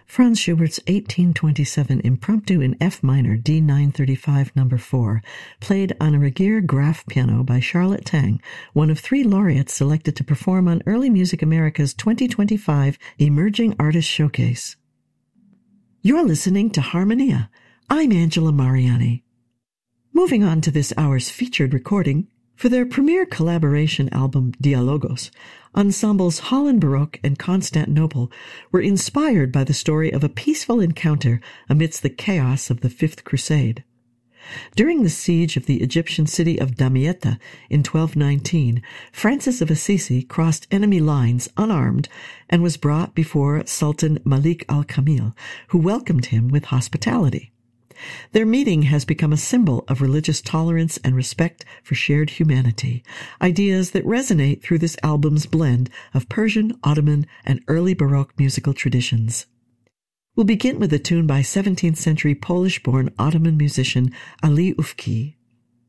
Franz Schubert's 1827 Impromptu in F minor D935 No. 4, played on a Regier Graf piano by Charlotte Tang, one of 3 laureates selected to perform on Early Music America's 2025 Emerging Artist Showcase. You're listening to Harmonia. I'm Angela Mariani. Moving on to this hour's featured recording, for their premier collaboration album Dialogos, ensembles Holland Baroque and Constantinople were inspired by the story of a peaceful encounter amidst the chaos of the Fifth Crusade. During the siege of the Egyptian city of Damietta in 1219, Francis of Assisi crossed enemy lines unarmed and was brought before Sultan Malik al-Kamil, who welcomed him with hospitality. Their meeting has become a symbol of religious tolerance and respect for shared humanity, ideas that resonate through this album's blend of Persian, Ottoman, and early Baroque musical traditions. We'll begin with a tune by 17th century Polish-born Ottoman musician Ali Ufki.